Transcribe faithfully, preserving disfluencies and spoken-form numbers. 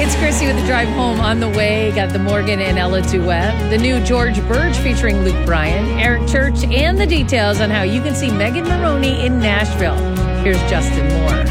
it's Chrissy with the drive home on the way. Got the Morgan and Ella duet, the new George Burge featuring Luke Bryan, Eric Church, and the details on how you can see Megan Maroney in Nashville. Here's Justin Moore.